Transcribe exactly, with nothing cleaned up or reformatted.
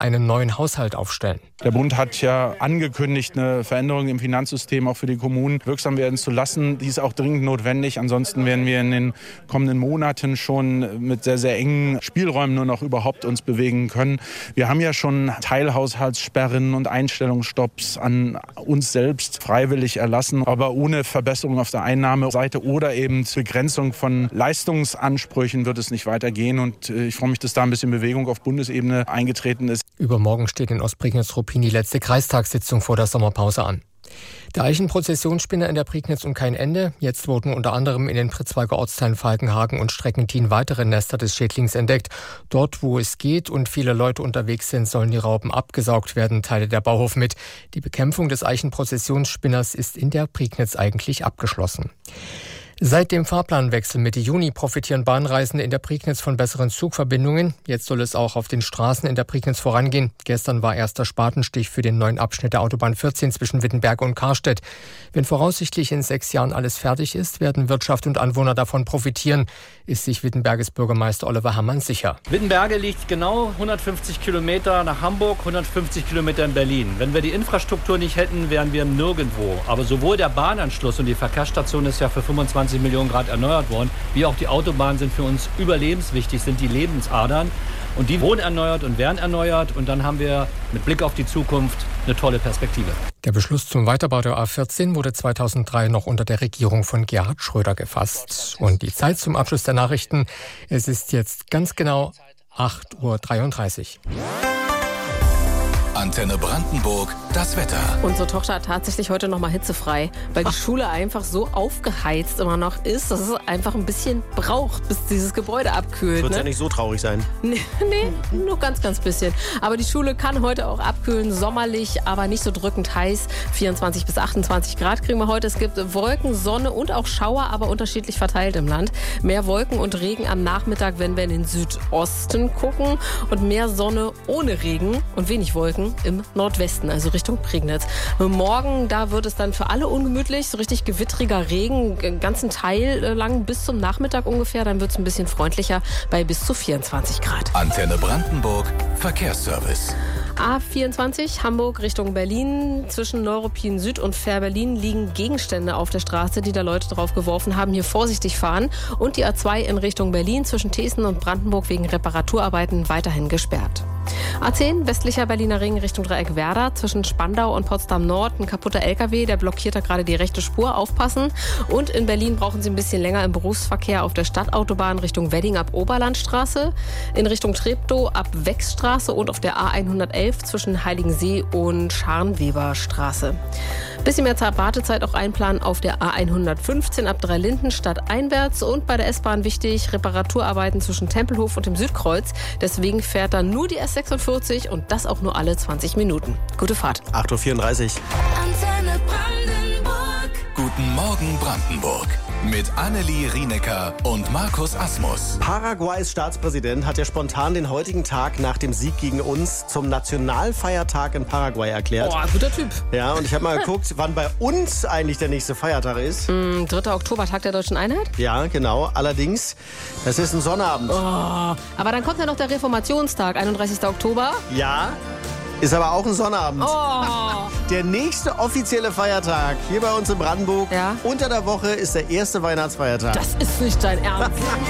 einen neuen Haushalt aufstellen. Der Bund hat ja angekündigt, eine Veränderung im Finanzsystem auch für die Kommunen wirksam werden zu lassen. Die ist auch dringend notwendig. Ansonsten werden wir in den kommenden Monaten schon mit sehr, sehr engen Spielräumen nur noch überhaupt uns bewegen können. Wir haben ja schon Teilhaushaltssperren und Einstellungsstopps an uns selbst freiwillig erlassen, aber ohne Verbesserung auf der Einnahmeseite oder eben Begrenzung von Leistungsansprüchen wird es nicht weitergehen. Und ich freue mich, dass da ein bisschen Bewegung auf Bundesebene eingetreten ist. Übermorgen steht in Ostprignitz-Ruppin die letzte Kreistagssitzung vor der Sommerpause an. Der Eichenprozessionsspinner in der Prignitz und kein Ende. Jetzt wurden unter anderem in den Pritzwalker Ortsteilen Falkenhagen und Streckentien weitere Nester des Schädlings entdeckt. Dort, wo es geht und viele Leute unterwegs sind, sollen die Raupen abgesaugt werden, teilte der Bauhof mit. Die Bekämpfung des Eichenprozessionsspinners ist in der Prignitz eigentlich abgeschlossen. Seit dem Fahrplanwechsel Mitte Juni profitieren Bahnreisende in der Prignitz von besseren Zugverbindungen. Jetzt soll es auch auf den Straßen in der Prignitz vorangehen. Gestern war erster Spatenstich für den neuen Abschnitt der Autobahn vierzehn zwischen Wittenberge und Karstedt. Wenn voraussichtlich in sechs Jahren alles fertig ist, werden Wirtschaft und Anwohner davon profitieren, ist sich Wittenberges Bürgermeister Oliver Herrmann sicher. Wittenberge liegt genau hundertfünfzig Kilometer nach Hamburg, hundertfünfzig Kilometer in Berlin. Wenn wir die Infrastruktur nicht hätten, wären wir nirgendwo. Aber sowohl der Bahnanschluss und die Verkehrsstation ist ja für fünfundzwanzig Millionen Grad erneuert worden, wie auch die Autobahnen sind für uns überlebenswichtig, sind die Lebensadern. Und die wurden erneuert und werden erneuert. Und dann haben wir mit Blick auf die Zukunft eine tolle Perspektive. Der Beschluss zum Weiterbau der A vierzehn wurde zweitausenddrei noch unter der Regierung von Gerhard Schröder gefasst. Und die Zeit zum Abschluss der Nachrichten, es ist jetzt ganz genau acht Uhr dreiunddreißig. Antenne Brandenburg, das Wetter. Unsere Tochter hat tatsächlich heute noch mal hitzefrei, weil die Schule einfach so aufgeheizt immer noch ist, dass es einfach ein bisschen braucht, bis dieses Gebäude abkühlt. Wird ne? ja nicht so traurig sein. Nee, nee, nur ganz, ganz bisschen. Aber die Schule kann heute auch abkühlen, sommerlich, aber nicht so drückend heiß. vierundzwanzig bis achtundzwanzig Grad kriegen wir heute. Es gibt Wolken, Sonne und auch Schauer, aber unterschiedlich verteilt im Land. Mehr Wolken und Regen am Nachmittag, wenn wir in den Südosten gucken. Und mehr Sonne ohne Regen und wenig Wolken im Nordwesten, also Richtung Prignitz. Morgen, da wird es dann für alle ungemütlich, so richtig gewittriger Regen, den ganzen Teil lang bis zum Nachmittag ungefähr. Dann wird es ein bisschen freundlicher bei bis zu vierundzwanzig Grad. Antenne Brandenburg, Verkehrsservice. A vierundzwanzig, Hamburg Richtung Berlin. Zwischen Neuruppin Süd und Fährberlin liegen Gegenstände auf der Straße, die da Leute drauf geworfen haben. Hier vorsichtig fahren. Und die A zwei in Richtung Berlin zwischen Thesen und Brandenburg wegen Reparaturarbeiten weiterhin gesperrt. A zehn, westlicher Berliner Ring Richtung Dreieck Werder. Zwischen Spandau und Potsdam Nord ein kaputter L K W, der blockiert da gerade die rechte Spur. Aufpassen. Und in Berlin brauchen Sie ein bisschen länger im Berufsverkehr auf der Stadtautobahn Richtung Wedding ab Oberlandstraße. In Richtung Treptow ab Wechsstraße und auf der A hundertelf zwischen Heiligensee und Scharnweberstraße. Bisschen mehr Wartezeit auch einplanen auf der A hundertfünfzehn ab Dreilinden stadteinwärts und bei der S-Bahn wichtig, Reparaturarbeiten zwischen Tempelhof und dem Südkreuz. Deswegen fährt dann nur die S sechsundvierzig und das auch nur alle zwanzig Minuten. Gute Fahrt. acht Uhr vierunddreißig. Antenne Brandenburg. Guten Morgen Brandenburg. Mit Annelie Rienecker und Markus Asmus. Paraguays Staatspräsident hat ja spontan den heutigen Tag nach dem Sieg gegen uns zum Nationalfeiertag in Paraguay erklärt. Boah, guter Typ. Ja, und ich habe mal geguckt, wann bei uns eigentlich der nächste Feiertag ist. Mm, dritter Oktober, Tag der Deutschen Einheit? Ja, genau. Allerdings, das ist ein Sonnabend. Oh, aber dann kommt ja noch der Reformationstag, einunddreißigster Oktober. Ja, ist aber auch ein Sonnabend. Oh. Der nächste offizielle Feiertag hier bei uns in Brandenburg Ja? unter der Woche ist der erste Weihnachtsfeiertag. Das ist nicht dein Ernst.